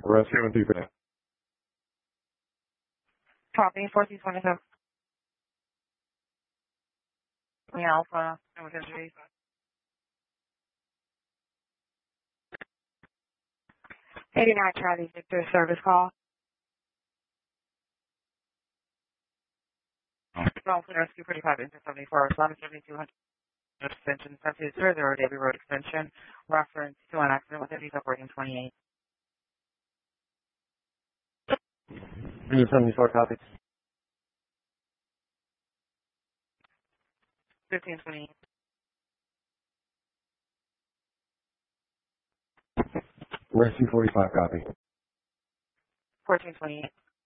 Rescue 735. Copy, 1427. Alpha, and with injuries. 89 Charlie Victor service call. Dolphin Rescue 45 into 74, 117200 extension, 720 Davy Road extension, reference to an accident with Eddie's operating 28. Unit 74, copy. 1528. Rescue 45, copy. 1428.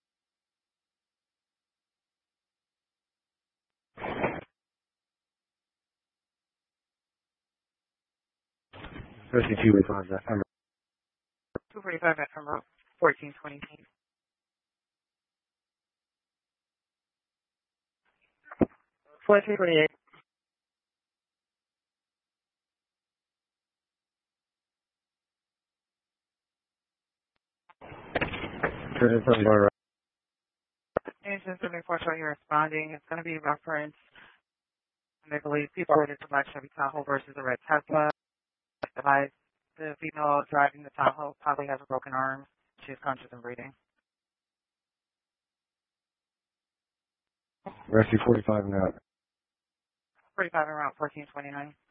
Rescue 285, that's number. 245 at from 1428. 1428. Unit 74, Agent 74 showing you responding. It's going to be reference, and I believe people related to Black Chevy Tahoe versus a red Tesla. The female driving the Tahoe probably has a broken arm. She's conscious and breathing. Rescue 45 now. 45 around 1429.